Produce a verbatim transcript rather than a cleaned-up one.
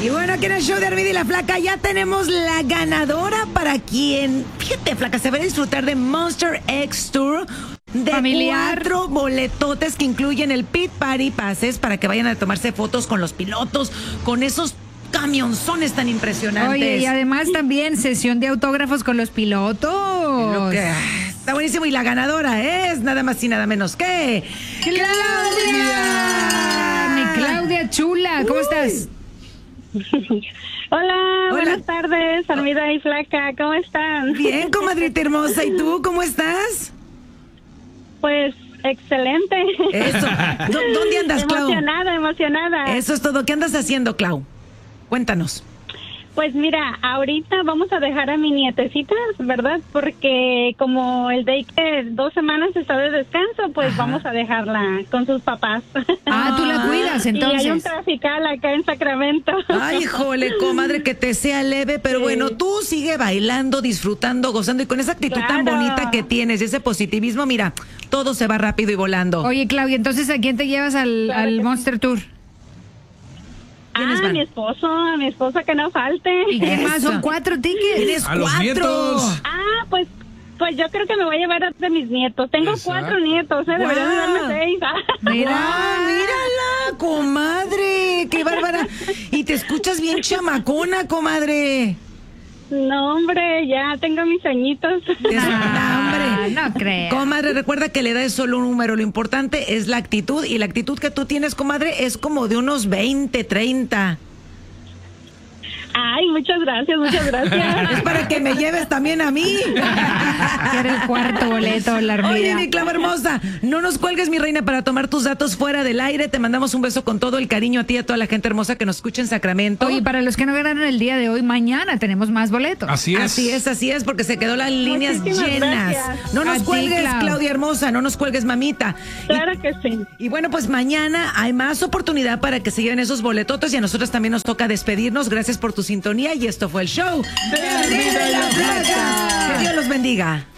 Y bueno, aquí en el show de Armida y la Flaca ya tenemos la ganadora para quien, fíjate, Flaca, se va a disfrutar de Monster X Tour. De Familiar. cuatro boletotes que incluyen el Pit Party Passes para que vayan a tomarse fotos con los pilotos, con esos camionzones tan impresionantes. Oye, y además también sesión de autógrafos con los pilotos. Lo que, ah, está buenísimo. Y la ganadora es nada más y nada menos que ¡Claudia! Mi Claudia chula, ¿cómo Uy. estás? Hola, Hola. buenas tardes, Armida y Flaca, ¿cómo están? Bien, comadrita hermosa. ¿Y tú cómo estás? Pues, excelente. Eso. ¿Dó- ¿Dónde andas, Clau? Emocionada, emocionada. Eso es todo. ¿Qué andas haciendo, Clau? Cuéntanos. Pues mira, ahorita vamos a dejar a mi nietecita, ¿verdad? Porque como el daycare dos semanas está de descanso, pues Ajá. vamos a dejarla con sus papás. Ah, tú la cuidas Y hay un entonces. trafical acá en Sacramento. Ay, híjole, comadre, que te sea leve, pero Sí. bueno, tú sigue bailando, disfrutando, gozando y con esa actitud tan Claro. bonita que tienes y ese positivismo, mira, todo se va rápido y volando. Oye, Claudia, entonces ¿a quién te llevas al, Claro al que sí. Monster Tour? ¿Quiénes Ah, van? mi esposo, a mi esposo que no falte. ¿Y quién más? Eso. Son cuatro tickets. Tienes A los cuatro. nietos. Ah, pues pues yo creo que me voy a llevar a de mis nietos. Tengo Exacto. cuatro nietos, ¿eh? Deberían de darme Guau. seis. Mira. ¡Guau! ¡Mírala, comadre! ¡Qué bárbara! Y te escuchas bien chamacona, comadre. No, hombre, ya tengo mis añitos. Es- Ah, no, hombre. no creo. Comadre, recuerda que la edad es solo un número. Lo importante es la actitud. Y la actitud que tú tienes, comadre, es como de unos veinte, treinta. Ay, muchas gracias, muchas Es gracias. para que me lleves también a mí. Quiero el cuarto boleto, la Oye, Armida. mi Clau hermosa, no nos cuelgues, mi reina, para tomar tus datos fuera del aire. Te mandamos un beso con todo el cariño a ti y a toda la gente hermosa que nos escucha en Sacramento. Oye, para los que no ganaron el día de hoy, mañana tenemos más boletos. Así es. Así es, así es, porque se quedó las líneas Muchísimas llenas. gracias. No A nos ti, cuelgues, Clau. Claudia hermosa, no nos cuelgues, mamita. Y- Claro que sí. Y bueno, pues mañana hay más oportunidad para que se lleven esos boletotes y a nosotros también nos toca despedirnos. Gracias por tu sintonía y esto fue el show de Armida y la Flaca. Que Dios los bendiga.